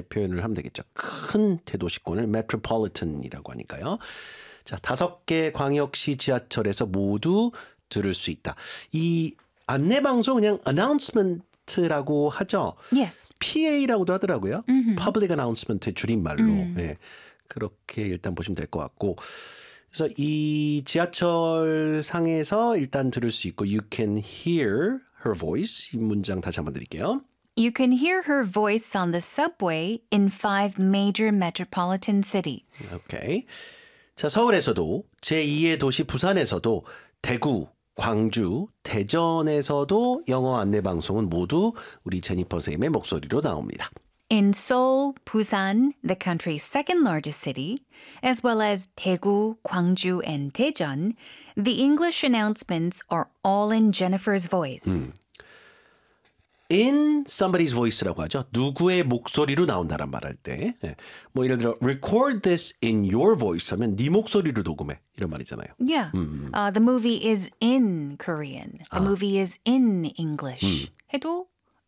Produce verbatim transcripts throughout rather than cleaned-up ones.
표현을 하면 되겠죠. 큰 대도시권을 metropolitan이라고 하니까요. 자, 다섯 개 광역시 지하철에서 모두 들을 수 있다. 이 안내 방송 그냥 announcement라고 하죠. Yes. 피에이라고도 하더라고요. Mm-hmm. Public Announcement의 줄임말로. 음. 예, 그렇게 일단 보시면 될 것 같고. 그래서 이 지하철 상에서 일단 들을 수 있고 You can hear her voice. 이 문장 다시 한번 드릴게요. You can hear her voice on the subway in five major metropolitan cities. 오케이. 자, 서울에서도 제이의 도시 부산에서도 대구, 광주, 대전에서도 영어 안내 방송은 모두 우리 제니퍼 선생님의 목소리로 나옵니다. In Seoul, Busan, the country's second largest city, as well as Daegu, Gwangju, and Daejeon, the English announcements are all in Jennifer's voice. 음. In somebody's voice라고 하죠. 누구의 목소리로 나온다란 말할 때. 예. 뭐 예를 들어 record this in your voice 하면 네 목소리로 녹음해. 이런 말이잖아요. Yeah. 음. Uh, the movie is in Korean. The 아. movie is in English. 음. 해도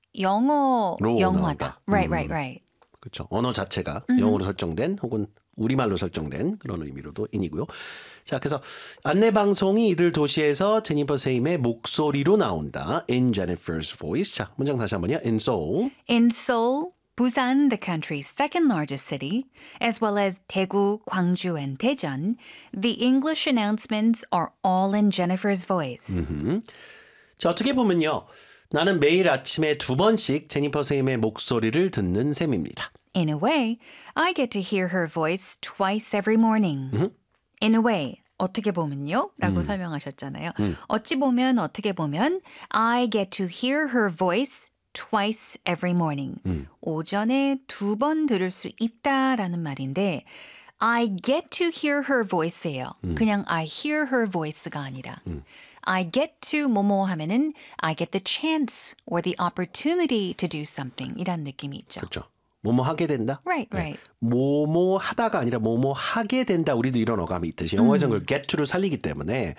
영어로 영화다. 나온다. Right, 음. right, right. 그렇죠. 언어 자체가 음. 영어로 설정된 혹은 우리말로 설정된 그런 의미로도 인이고요. 자, 그래서 안내 방송이 이들 도시에서 제니퍼 선생님의 목소리로 나온다. In Jennifer's voice. 자, 문장 다시 한번요. In Seoul. In Seoul, Busan, the country's second largest city, as well as Daegu, Gwangju, and Daejeon, the English announcements are all in Jennifer's voice. 음흠. 자, 어떻게 보면요. 나는 매일 아침에 두 번씩 제니퍼 선생님의 목소리를 듣는 셈입니다. In a way, I get to hear her voice twice every morning. 음흠. In a way, 어떻게 보면요? 라고 음. 설명하셨잖아요. 음. 어찌 보면, 어떻게 보면 I get to hear her voice twice every morning. 음. 오전에 두 번 들을 수 있다라는 말인데 I get to hear her voice예요. 음. 그냥 I hear her voice가 아니라 음. I get to 뭐뭐 하면은 I get the chance or the opportunity to do something 이란 느낌이 있죠. 그렇죠. 뭐뭐 하게 된다. Right, right. 네. 뭐뭐 하다가 아니라 뭐뭐 하게 된다. 우리도 이런 어감이 있듯이 영어에서는 그걸 get to를 살리기 때문에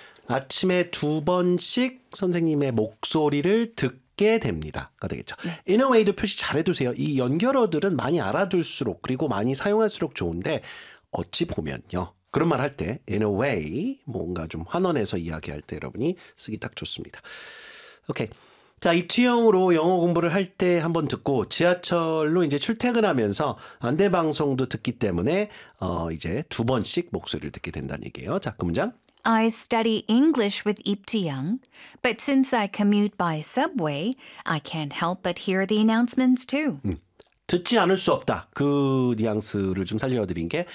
아침에 두 번씩 선생님의 목소리를 듣게 됩니다가 되겠죠. 네. In a way도 표시 잘해두세요. 이 연결어들은 많이 알아둘수록 그리고 많이 사용할수록 좋은데 어찌 보면요. 그런 말 할 때 in a way 뭔가 좀 환원해서 이야기할 때 여러분이 쓰기 딱 좋습니다. 오케이. 자, 입투형으로 영어 공부를 할 때 한번 듣고 지하철로 이제 출퇴근하면서 안내 방송도 듣기 때문에 어 이제 두 번씩 목소리를 듣게 된다는 얘기예요. 자, 그 문장. I study English with Ip Tae-young, but since I commute by subway, I can't help but hear the announcements too. 음, 듣지 않을 수 없다. 그 뉘앙스를 좀 살려드린 게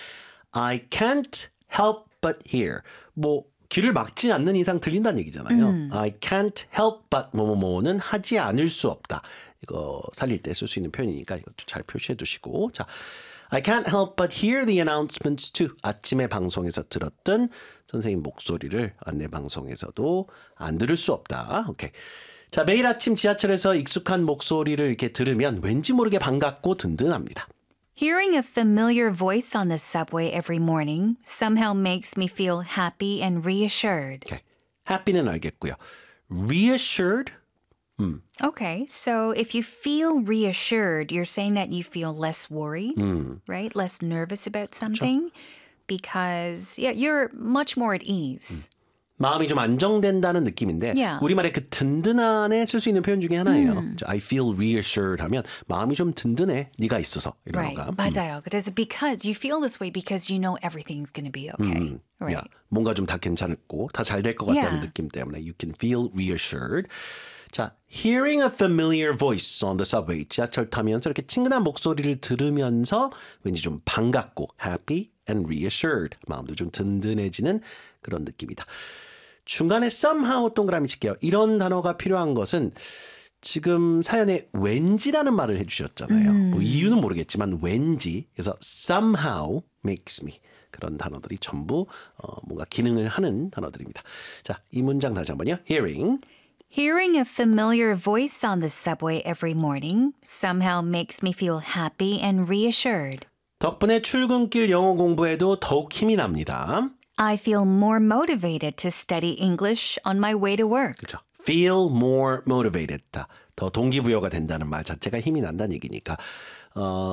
I can't help but hear. 뭐 귀를 막지 않는 이상 들린다는 얘기잖아요. 음. I can't help but 뭐뭐뭐는 하지 않을 수 없다. 이거 살릴 때 쓸 수 있는 표현이니까 이것도 잘 표시해 두시고. 자, I can't help but hear the announcements too. 아침에 방송에서 들었던 선생님 목소리를 안내 방송에서도 안 들을 수 없다. 오케이. 자, 매일 아침 지하철에서 익숙한 목소리를 이렇게 들으면 왠지 모르게 반갑고 든든합니다. Hearing a familiar voice on the subway every morning somehow makes me feel happy and reassured. 오케이. happy는 알겠고요. reassured? 음. Okay, so if you feel reassured, you're saying that you feel less worried, 음. right? Less nervous about something because yeah, you're much more at ease. 음. 마음이 좀 안정된다는 느낌인데 Yeah. 우리말에 그 든든한에 쓸 수 있는 표현 중에 하나예요. 음. I feel reassured 하면 마음이 좀 든든해. 네가 있어서 이런 Right, 거가. 맞아요. 그래서 because you feel this way because you know everything's going to be okay. 음, Right. 야, 뭔가 좀 다 괜찮고 다 잘 될 것 같다는 Yeah. 느낌 때문에 you can feel reassured. 자, hearing a familiar voice on the subway. 지하철 타면서 이렇게 친근한 목소리를 들으면서 왠지 좀 반갑고 happy and reassured. 마음도 좀 든든해지는 그런 느낌이다. 중간에 somehow 동그라미 칠게요. 이런 단어가 필요한 것은 지금 사연에 왠지라는 말을 해주셨잖아요. 음. 뭐 이유는 모르겠지만 왠지. 그래서 somehow makes me. 그런 단어들이 전부 어, 뭔가 기능을 하는 단어들입니다. 자, 이 문장 다시 한번요. Hearing. Hearing a familiar voice on the subway every morning somehow makes me feel happy and reassured. 덕분에 출근길 영어 공부에도 더욱 힘이 납니다. I feel more motivated to study English on my way to work. 그렇죠. Feel more motivated. 더 동기부여가 된다는 말 자체가 힘이 난다는 얘기니까 어,